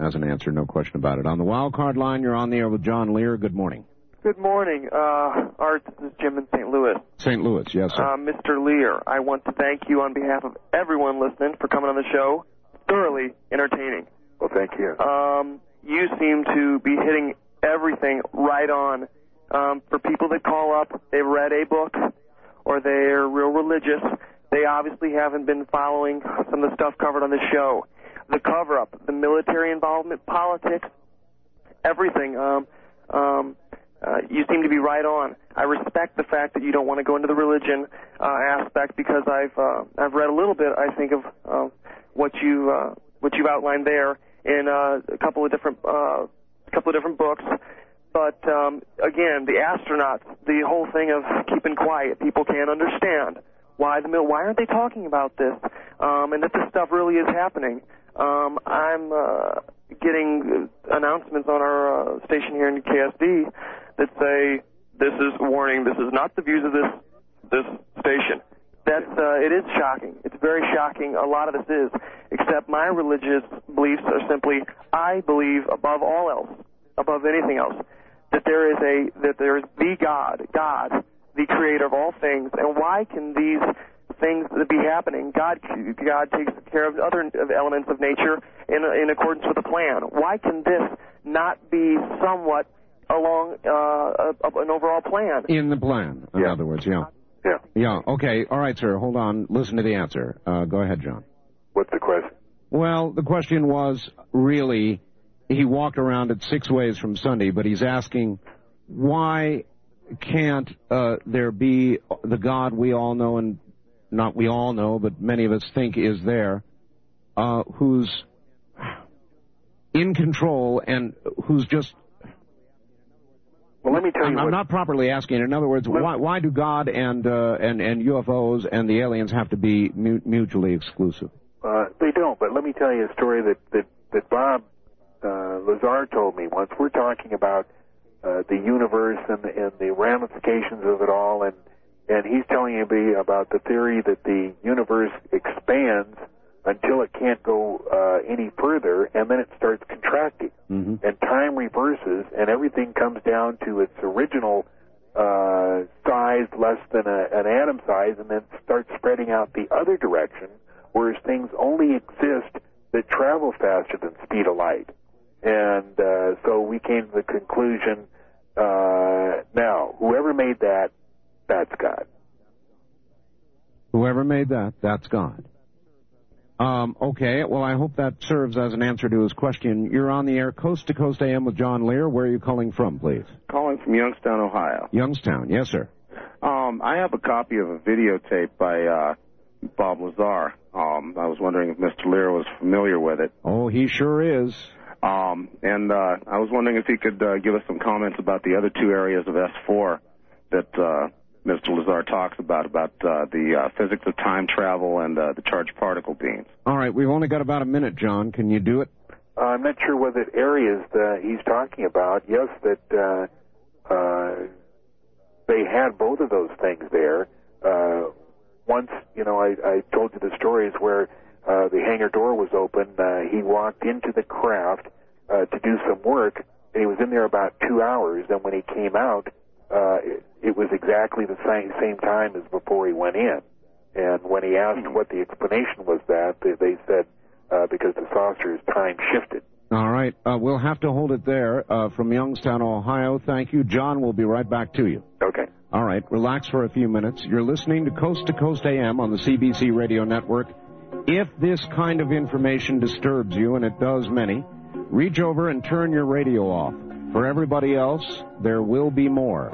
as an answer, no question about it. On the wild card line, you're on the air with John Lear. Good morning. Good morning. Art, this is Jim in St. Louis. St. Louis, yes, sir. Mr. Lear, I want to thank you on behalf of everyone listening for coming on the show. Thoroughly entertaining. Well, thank you. You seem to be hitting everything right on. For people that call up, they've read a book, or they're real religious, they obviously haven't been following some of the stuff covered on the show. The cover-up, the military involvement, politics, everything. You seem to be right on. I respect the fact that you don't want to go into the religion aspect, because I've read a little bit, I think, of what you've outlined there in a couple of different books. But again, the astronauts, the whole thing of keeping quiet, people can't understand why aren't they talking about this, and that this stuff really is happening. I'm getting announcements on our station here in KSD that say, this is warning, this is not the views of this station. It is shocking. It's very shocking. A lot of this is, except my religious beliefs are simply, I believe above all else, above anything else, that there is the God, the creator of all things. And why can these things be happening? God takes care of other elements of nature in accordance with a plan. Why can this not be somewhat along an overall plan? In the plan, in other words, yeah. Yeah. Yeah, okay. All right, sir, hold on. Listen to the answer. Go ahead, John. What's the question? Well, the question was, really, he walked around it 6 ways from Sunday, but he's asking, why can't there be the God we all know, and not we all know, but many of us think is there, who's in control and who's just... Well, let me tell you. I'm not properly asking. In other words, why do God and UFOs and the aliens have to be mutually exclusive? They don't. But let me tell you a story that Bob Lazar told me once. We're talking about the universe and the ramifications of it all, and he's telling me about the theory that the universe expands until it can't go any further, and then it starts contracting. Mm-hmm. And time reverses, and everything comes down to its original size, less than an atom size, and then starts spreading out the other direction, whereas things only exist that travel faster than speed of light. And so we came to the conclusion, now, whoever made that, that's God. Whoever made that, that's God. Okay, well, I hope that serves as an answer to his question. You're on the air, Coast to Coast AM with John Lear. Where are you calling from, please? Calling from Youngstown, Ohio. Youngstown, yes, sir. I have a copy of a videotape by Bob Lazar. I was wondering if Mr. Lear was familiar with it. Oh, he sure is. And I was wondering if he could give us some comments about the other 2 areas of S4 that Mr. Lazar talks about the physics of time travel and the charged particle beams. All right, we've only got about a minute, John. Can you do it? I'm not sure what areas he's talking about. Yes, that they had both of those things there. Once, I told you the stories where the hangar door was open. He walked into the craft to do some work, and he was in there about 2 hours. And when he came out, it was exactly the same time as before he went in. And when he asked what the explanation was, they said because the saucer's time shifted. All right. We'll have to hold it there. From Youngstown, Ohio, thank you. John, we'll be right back to you. Okay. All right. Relax for a few minutes. You're listening to Coast AM on the CBC Radio Network. If this kind of information disturbs you, and it does many, reach over and turn your radio off. For everybody else, there will be more.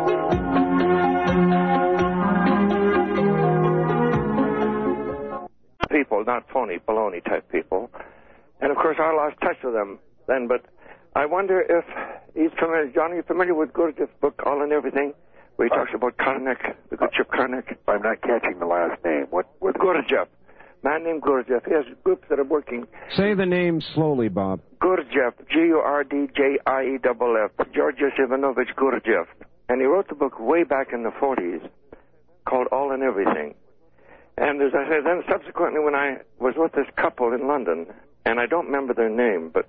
People, not phony, baloney type people. And, of course, I lost touch with them then, but I wonder if he's familiar. John, are you familiar with Gurdjieff's book, All and Everything, where he talks about Karnak, the good ship Karnak? I'm not catching the last name. What? Gurdjieff. Man named Gurdjieff. He has groups that are working. Say the name slowly, Bob. Gurdjieff, Gurdjieff, Georgios Ivanovich Gurdjieff. And he wrote the book way back in the 40s called All and Everything. And as I said, then subsequently when I was with this couple in London, and I don't remember their name, but